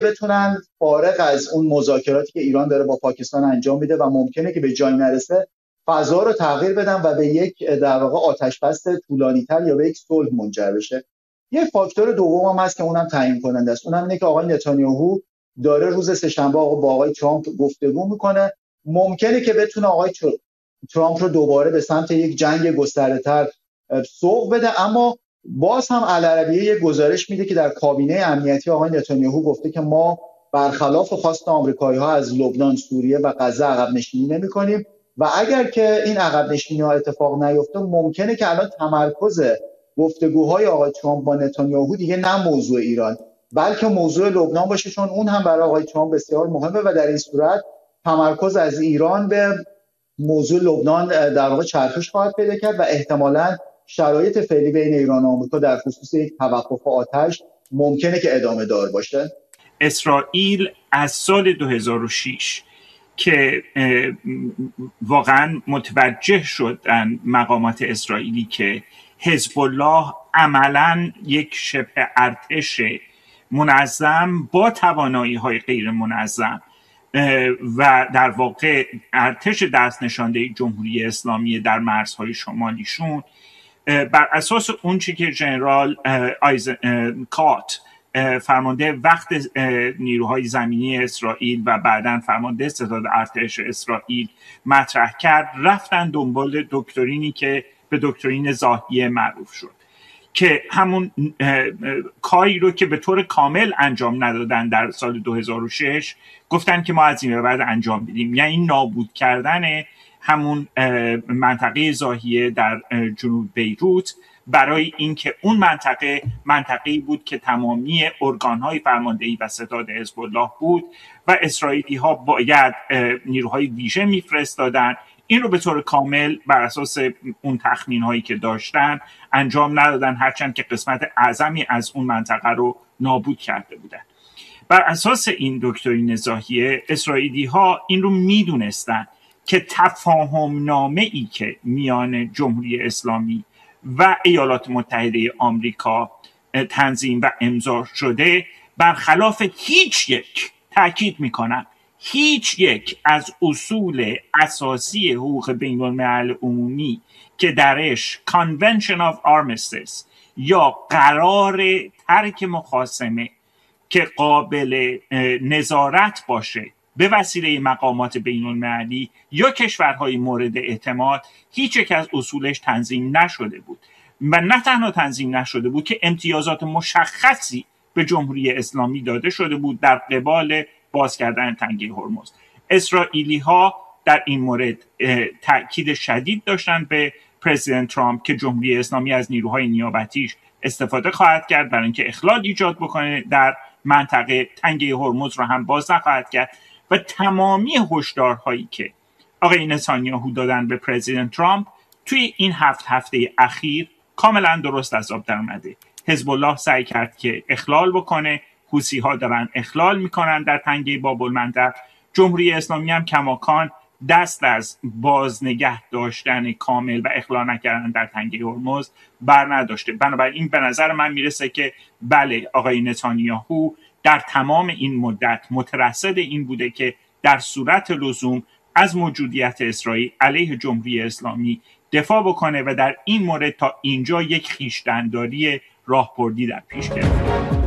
بتونن فارغ از اون مذاکراتی که ایران داره با پاکستان انجام میده و ممکنه که به جایی نرسه فضا رو تغییر بدن و به یک در واقع آتش‌بس طولانی‌تر یا به یک صلح منجر بشه. یه فاکتور دوم هم هست که اونم تعیین کننده است. اونم اینه که آقای نتانیاهو داره روز سه‌شنبه با آقای ترامپ گفتگو میکنه. ممکنه که بتونه آقای ترامپ رو دوباره به سمت یک جنگ گسترده‌تر سوق بده، اما باز هم العربیه یک گزارش میده که در کابینه امنیتی آقای نتانیاهو گفته که ما برخلاف خواست آمریکایی‌ها از لبنان، سوریه و غزه عقب نشینی نمی‌کنیم و اگر که این عقب نشینی‌ها اتفاق نیفته ممکنه که الان تمرکز گفتگوهای آقای ترامپ با نتانیاهو دیگه نه موضوع ایران بلکه موضوع لبنان باشه، چون اون هم برای آقای ترامپ بسیار مهمه و در این صورت تمرکز از ایران به موضوع لبنان در واقع چرخش خواهد پیدا کرد و احتمالاً شرایط فعلی بین ایران و آمریکا در خصوص یک توقف آتش ممکنه که ادامه دار باشه. اسرائیل از سال 2006 که واقعا متوجه شدن مقامات اسرائیلی که حزب الله عملاً یک شبه ارتش منظم با توانایی‌های غیر منظم و در واقع ارتش دست نشانده جمهوری اسلامی در مرزهای شمالیشون، بر اساس اون چی که ژنرال کات فرمانده وقت نیروهای زمینی اسرائیل و بعداً فرمانده ستاد ارتش اسرائیل مطرح کرد، رفتن دنبال دکترینی که به دکترین زاهیه معروف شد که همون کاری رو که به طور کامل انجام ندادن در سال 2006 گفتن که ما از این به بعد انجام بدیم، یعنی نابود کردن همون منطقه زاهیه در جنوب بیروت، برای اینکه اون منطقه‌ای بود که تمامی ارگان‌های فرماندهی و ستاد حزب الله بود و اسرائیلی‌ها باید نیروهای ویژه میفرستادن. این رو به طور کامل بر اساس اون تخمین‌هایی که داشتن انجام ندادن، هرچند که قسمت اعظمی از اون منطقه رو نابود کرده بودن. بر اساس این دکترین زاهیه اسرائیلی‌ها این رو میدونستن که تفاهم نامه‌ای که میان جمهوری اسلامی و ایالات متحده آمریکا تنظیم و امضا شده برخلاف تأکید میکنم هیچ یک از اصول اساسی حقوق بین الملل عمومی که درش Convention of Armistice یا قرار ترک مخاصمه که قابل نظارت باشه به وسیله مقامات بین المللی یا کشورهای مورد اعتماد، هیچ یک از اصولش تنظیم نشده بود و نه تنها تنظیم نشده بود که امتیازات مشخصی به جمهوری اسلامی داده شده بود در قبال باز کردن تنگه هرمز. اسرائیلی ها در این مورد تأکید شدید داشتن به پرزیدنت ترامپ که جمهوری اسلامی از نیروهای نیابتیش استفاده خواهد کرد برای اینکه اخلال ایجاد بکنه در منطقه، تنگه هرمز رو هم باز نخواهد کرد و تمامی هشدارهایی که آقای نتانیاهو دادن به پرزیدنت ترامپ توی این 7 هفته اخیر کاملا درست از آب در اومده. حزب الله سعی کرد که اخلال بکنه، حوثی ها دارن اخلال میکنن در تنگه باب المندب، جمهوری اسلامی هم کماکان دست از بازنگه داشتن کامل و اخلال نکردن در تنگه هرمز بر نداشته. بنابراین به نظر من میرسه که بله، آقای نتانیاهو در تمام این مدت مترصد این بوده که در صورت لزوم از موجودیت اسرائیل علیه جمهوری اسلامی دفاع بکنه و در این مورد تا اینجا یک خویشتن‌داری راهبردی در پیش گرفته.